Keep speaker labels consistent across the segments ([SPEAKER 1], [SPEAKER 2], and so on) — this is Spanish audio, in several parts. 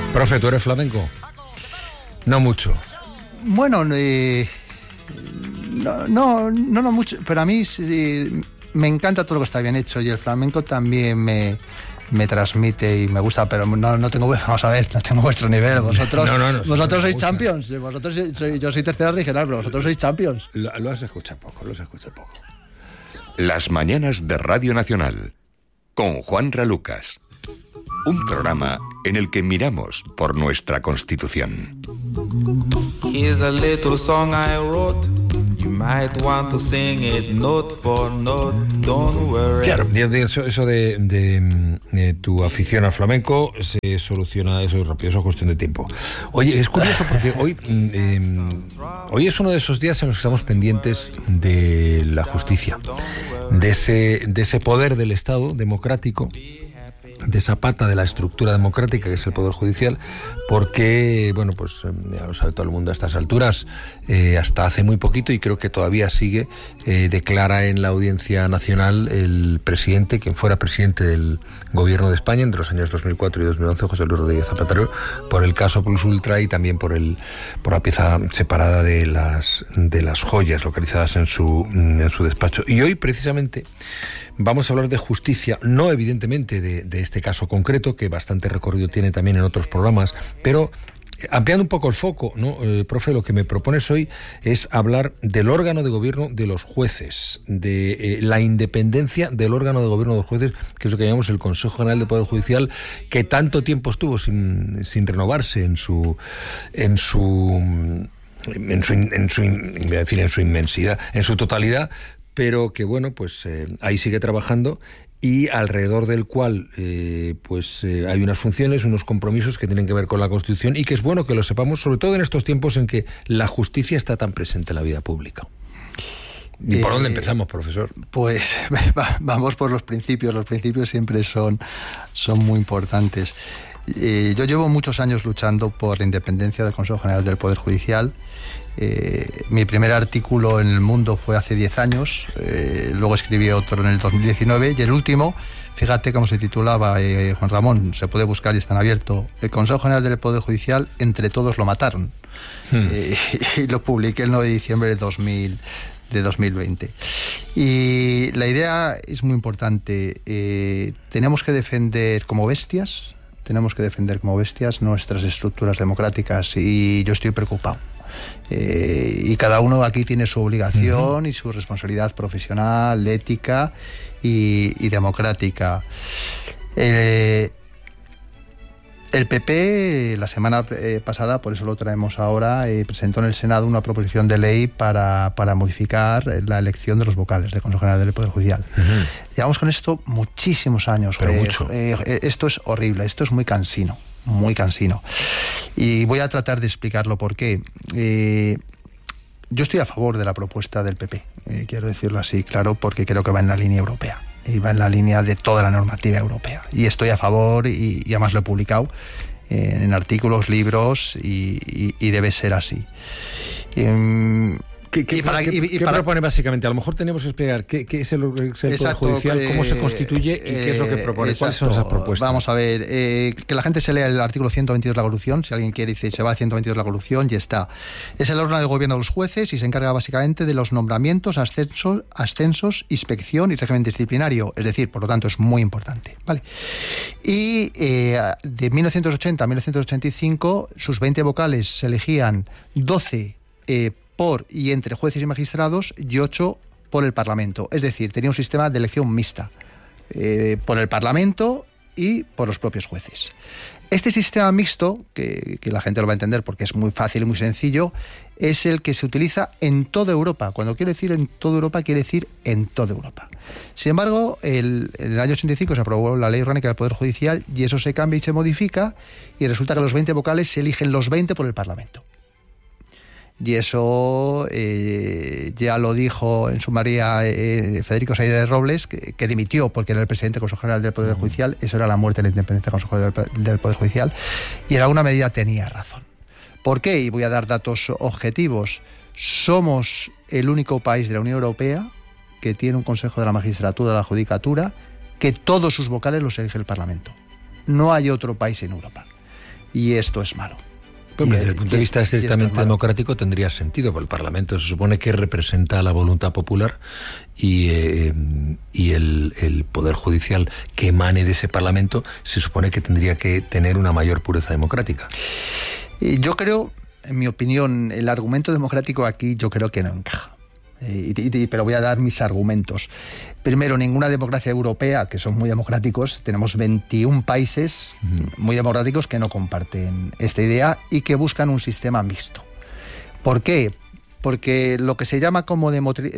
[SPEAKER 1] Profe, ¿tú eres flamenco? No mucho.
[SPEAKER 2] Bueno, no mucho, pero a mí me encanta todo lo que está bien hecho, y el flamenco también me transmite y me gusta, pero no tengo, vamos a ver, no tengo vuestro nivel. Vosotros sois champions, yo soy tercera regional, pero vosotros sois champions.
[SPEAKER 1] Lo has escuchado poco.
[SPEAKER 3] Las mañanas de Radio Nacional, con Juanra Lucas. Un programa en el que miramos por nuestra Constitución.
[SPEAKER 4] Here's a little song I wrote. You might want to sing it note for note. Don't worry.
[SPEAKER 1] Claro, eso de tu afición al flamenco se soluciona eso rápido, eso es cuestión de tiempo. Oye, es curioso porque hoy es uno de esos días en los que estamos pendientes de la justicia, de ese poder del Estado democrático, de esa pata de la estructura democrática que es el Poder Judicial, porque, bueno, pues ya lo sabe todo el mundo a estas alturas, hasta hace muy poquito, y creo que todavía sigue, declara en la Audiencia Nacional el presidente, quien fuera presidente del Gobierno de España entre los años 2004 y 2011, José Luis Rodríguez Zapatero, por el caso Plus Ultra y también por la pieza separada de las joyas localizadas en su despacho. Y hoy, precisamente, vamos a hablar de justicia, no evidentemente de este caso concreto, que bastante recorrido tiene también en otros programas, pero ampliando un poco el foco, ¿no? Profe, lo que me propones hoy es hablar del órgano de gobierno de los jueces, de la independencia del órgano de gobierno de los jueces, que es lo que llamamos el Consejo General del Poder Judicial, que tanto tiempo estuvo sin renovarse en su inmensidad, en su totalidad, pero que, bueno, pues ahí sigue trabajando, y alrededor del cual hay unas funciones, unos compromisos que tienen que ver con la Constitución, y que es bueno que lo sepamos, sobre todo en estos tiempos en que la justicia está tan presente en la vida pública. ¿Y por dónde empezamos, profesor?
[SPEAKER 2] Pues vamos por los principios. Los principios siempre son muy importantes. Yo llevo muchos años luchando por la independencia del Consejo General del Poder Judicial. Mi primer artículo en El Mundo fue hace 10 años, luego escribí otro en el 2019, y el último, fíjate cómo se titulaba, Juan Ramón, se puede buscar y está en abierto: El Consejo General del Poder Judicial, entre todos lo mataron. Y lo publiqué el 9 de diciembre de 2020. Y la idea es muy importante. Tenemos que defender como bestias nuestras estructuras democráticas, y yo estoy preocupado. Y cada uno aquí tiene su obligación y su responsabilidad profesional, ética y democrática. El PP, la semana pasada, por eso lo traemos ahora, presentó en el Senado una proposición de ley para modificar la elección de los vocales del Consejo General del Poder Judicial. Llevamos con esto muchísimos años.
[SPEAKER 1] Pero mucho.
[SPEAKER 2] Esto es horrible, esto es muy cansino. Y voy a tratar de explicarlo por qué. Yo estoy a favor de la propuesta del PP, quiero decirlo así, claro, porque creo que va en la línea europea, y va en la línea de toda la normativa europea, y estoy a favor, y además lo he publicado en artículos, libros, y debe ser así.
[SPEAKER 1] ¿Qué propone básicamente? A lo mejor tenemos que explicar qué es el Poder Judicial, cómo se constituye y qué es lo que propone. ¿Cuáles son esas propuestas?
[SPEAKER 2] Vamos a ver, que la gente se lea el artículo 122 de la Constitución. Si alguien quiere, dice, se va al 122 de la Constitución y está. Es el órgano de gobierno de los jueces y se encarga básicamente de los nombramientos, ascensos, inspección y régimen disciplinario. Es decir, por lo tanto, es muy importante, ¿vale? Y de 1980 a 1985, sus 20 vocales se elegían 12 por y entre jueces y magistrados, y 8 por el Parlamento. Es decir, tenía un sistema de elección mixta, por el Parlamento y por los propios jueces. Este sistema mixto, que la gente lo va a entender porque es muy fácil y muy sencillo, es el que se utiliza en toda Europa. Cuando quiero decir en toda Europa, quiere decir en toda Europa. Sin embargo, en el año 85 se aprobó la Ley Orgánica del Poder Judicial, y eso se cambia y se modifica, y resulta que los 20 vocales se eligen los 20 por el Parlamento. Y eso ya lo dijo en su mayoría Federico Saide de Robles, que dimitió porque era el presidente del Consejo General del Poder Judicial. Eso era la muerte de la independencia del Consejo del Poder Judicial, y en alguna medida tenía razón. ¿Por qué? Y voy a dar datos objetivos. Somos el único país de la Unión Europea que tiene un Consejo de la Magistratura, de la Judicatura, que todos sus vocales los elige el Parlamento. No hay otro país en Europa. Y esto es malo.
[SPEAKER 1] Pues desde el punto de vista estrictamente democrático tendría sentido, porque el Parlamento se supone que representa la voluntad popular y el Poder Judicial que emane de ese Parlamento se supone que tendría que tener una mayor pureza democrática.
[SPEAKER 2] Yo creo, en mi opinión, el argumento democrático aquí yo creo que no encaja. Pero voy a dar mis argumentos. Primero, ninguna democracia europea, que son muy democráticos, tenemos 21 países muy democráticos que no comparten esta idea y que buscan un sistema mixto. ¿Por qué? Porque lo que se llama como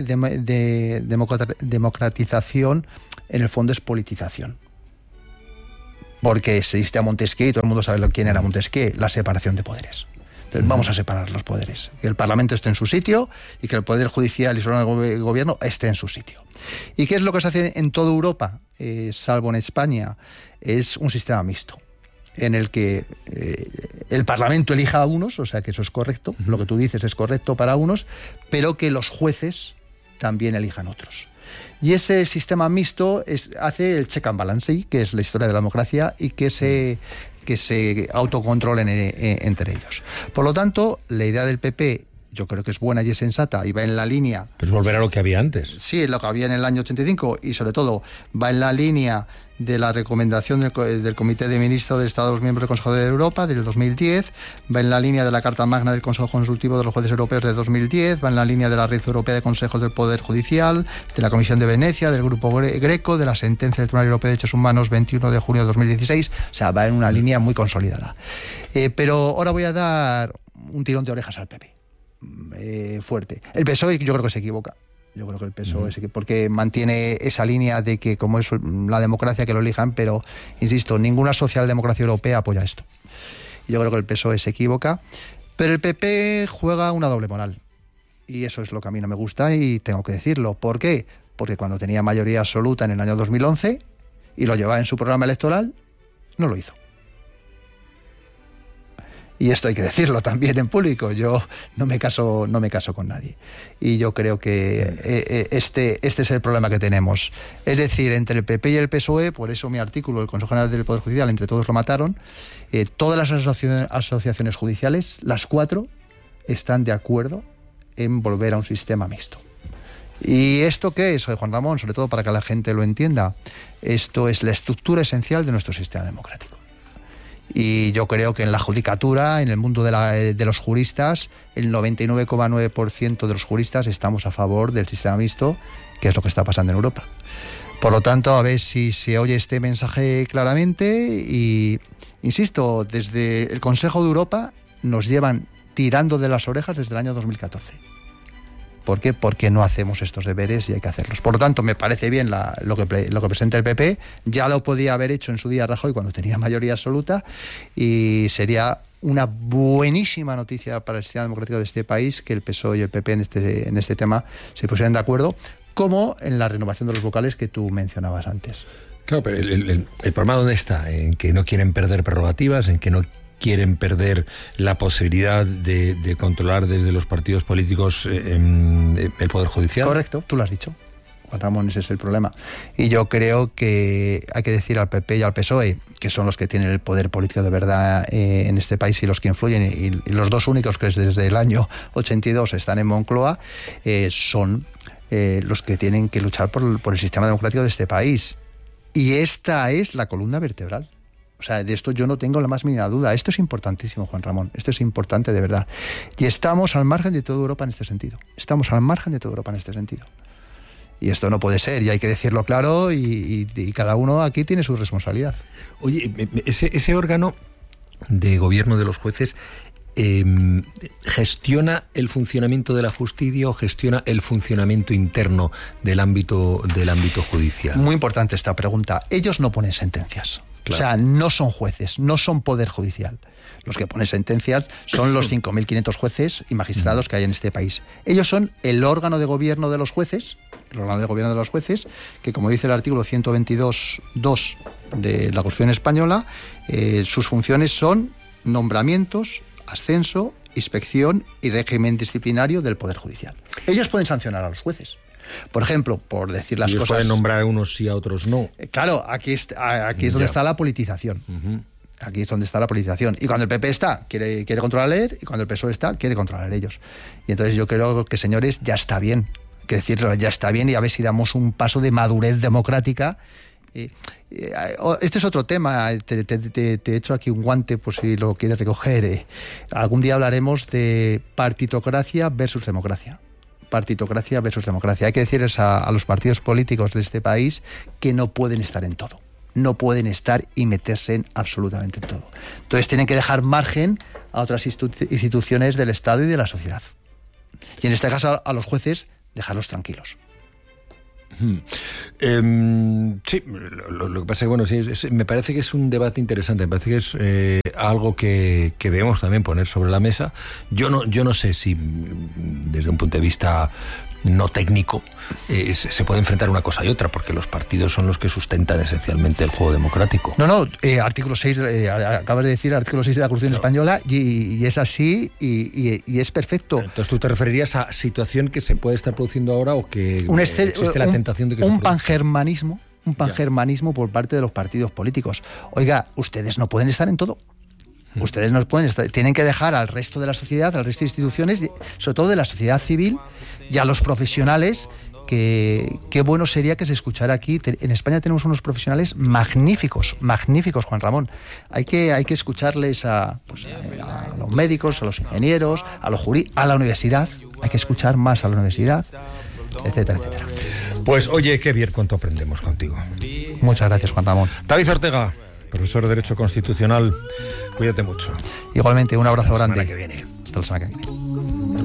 [SPEAKER 2] democratización, en el fondo es politización. Porque existe a Montesquieu, y todo el mundo sabe quién era Montesquieu, la separación de poderes. Entonces vamos a separar los poderes, que el Parlamento esté en su sitio y que el Poder Judicial y su órgano de gobierno esté en su sitio. ¿Y qué es lo que se hace en toda Europa, salvo en España? Es un sistema mixto, en el que el Parlamento elija a unos, o sea que eso es correcto, lo que tú dices es correcto para unos, pero que los jueces también elijan otros. Y ese sistema mixto hace el check and balance, que es la historia de la democracia, y que se autocontrolen entre ellos. Por lo tanto, la idea del PP yo creo que es buena y es sensata y va en la línea...
[SPEAKER 1] Pues volver a lo que había antes.
[SPEAKER 2] Sí, lo que había en el año 85 y sobre todo va en la línea de la recomendación del Comité de Ministros de Estados Miembros del Consejo de Europa del 2010, va en la línea de la Carta Magna del Consejo Consultivo de los Jueces Europeos de 2010, va en la línea de la Red Europea de Consejos del Poder Judicial, de la Comisión de Venecia, del Grupo Greco, de la sentencia del Tribunal Europeo de Derechos Humanos 21 de junio de 2016, o sea, va en una línea muy consolidada. Pero ahora voy a dar un tirón de orejas al PP. Fuerte. El PSOE yo creo que se equivoca. Yo creo que el PSOE porque mantiene esa línea de que como es la democracia que lo elijan, pero insisto, ninguna socialdemocracia europea apoya esto. Yo creo que el PSOE se equivoca, pero el PP juega una doble moral. Y eso es lo que a mí no me gusta y tengo que decirlo. ¿Por qué? Porque cuando tenía mayoría absoluta en el año 2011 y lo llevaba en su programa electoral, no lo hizo. Y esto hay que decirlo también en público. Yo no me caso con nadie. Y yo creo que este es el problema que tenemos. Es decir, entre el PP y el PSOE, por eso mi artículo, el Consejo General del Poder Judicial, entre todos lo mataron, todas las asociaciones judiciales, las 4, están de acuerdo en volver a un sistema mixto. ¿Y esto qué es, Juan Ramón? Sobre todo para que la gente lo entienda. Esto es la estructura esencial de nuestro sistema democrático. Y yo creo que en la judicatura, en el mundo de los juristas, el 99,9% de los juristas estamos a favor del sistema mixto, que es lo que está pasando en Europa. Por lo tanto, a ver si se oye este mensaje claramente y, insisto, desde el Consejo de Europa nos llevan tirando de las orejas desde el año 2014. ¿Por qué? Porque no hacemos estos deberes y hay que hacerlos. Por lo tanto, me parece bien lo que presenta el PP. Ya lo podía haber hecho en su día Rajoy cuando tenía mayoría absoluta y sería una buenísima noticia para el sistema democrático de este país que el PSOE y el PP en este tema se pusieran de acuerdo, como en la renovación de los vocales que tú mencionabas antes.
[SPEAKER 1] Claro, pero el problema ¿dónde está? En que no quieren perder prerrogativas, en que no quieren perder la posibilidad de controlar desde los partidos políticos el Poder Judicial.
[SPEAKER 2] Correcto, tú lo has dicho, Juan Ramón, ese es el problema. Y yo creo que hay que decir al PP y al PSOE, que son los que tienen el poder político de verdad en este país y los que influyen, y los dos únicos que desde el año 82 están en Moncloa, son los que tienen que luchar por el sistema democrático de este país. Y esta es la columna vertebral. O sea, de esto yo no tengo la más mínima duda. Esto es importantísimo, Juan Ramón. Esto es importante de verdad. Y estamos al margen de toda Europa en este sentido. Estamos al margen de toda Europa en este sentido. Y esto no puede ser, y hay que decirlo claro, y cada uno aquí tiene su responsabilidad.
[SPEAKER 1] Oye, ese órgano de gobierno de los jueces ¿gestiona el funcionamiento de la justicia o gestiona el funcionamiento interno del ámbito judicial?
[SPEAKER 2] Muy importante esta pregunta. Ellos no ponen sentencias. Claro. O sea, no son jueces, no son poder judicial. Los que ponen sentencias son los 5.500 jueces y magistrados que hay en este país. Ellos son el órgano de gobierno de los jueces, que, como dice el artículo 122.2 de la Constitución española, sus funciones son nombramientos, ascenso, inspección y régimen disciplinario del Poder Judicial. Ellos pueden sancionar a los jueces. Por ejemplo, por decir las cosas...
[SPEAKER 1] pueden nombrar a unos sí, a otros no.
[SPEAKER 2] Claro, aquí es donde está la politización. Aquí es donde está la politización. Y cuando el PP está, quiere controlar él, y cuando el PSOE está, quiere controlar ellos. Y entonces yo creo que, señores, ya está bien. Hay que decirlo, ya está bien, y a ver si damos un paso de madurez democrática. Este es otro tema. Te he hecho aquí un guante por si lo quieres recoger. Algún día hablaremos de partitocracia versus democracia. Partitocracia versus democracia. Hay que decirles a los partidos políticos de este país que no pueden estar en todo. No pueden estar y meterse en absolutamente todo. Entonces tienen que dejar margen a otras instituciones del Estado y de la sociedad. Y en este caso a los jueces dejarlos tranquilos.
[SPEAKER 1] Sí, lo que pasa es que, bueno, sí, me parece que es un debate interesante, me parece que es algo que debemos también poner sobre la mesa. Yo no sé si desde un punto de vista no técnico se puede enfrentar una cosa y otra, porque los partidos son los que sustentan esencialmente el juego democrático.
[SPEAKER 2] No, artículo 6, acabas de decir artículo 6 de la Constitución española, y es así, y es perfecto.
[SPEAKER 1] Entonces tú te referirías a situación que se puede estar produciendo ahora, o que existe la tentación de que
[SPEAKER 2] un pangermanismo por parte de los partidos políticos. Oiga, ustedes no pueden estar en todo. Ustedes no pueden estar, tienen que dejar al resto de la sociedad, al resto de instituciones, sobre todo de la sociedad civil y a los profesionales, que qué bueno sería que se escuchara aquí. En España tenemos unos profesionales magníficos, Juan Ramón. Hay que escucharles a los médicos, a los ingenieros, a los juristas, a la universidad. Hay que escuchar más a la universidad, etcétera, etcétera.
[SPEAKER 1] Pues oye, qué bien cuánto aprendemos contigo.
[SPEAKER 2] Muchas gracias, Juan Ramón.
[SPEAKER 1] David Ortega, profesor de Derecho Constitucional, cuídate mucho.
[SPEAKER 2] Igualmente, un abrazo grande.
[SPEAKER 1] Hasta la semana que viene.
[SPEAKER 2] Hasta la semana que viene.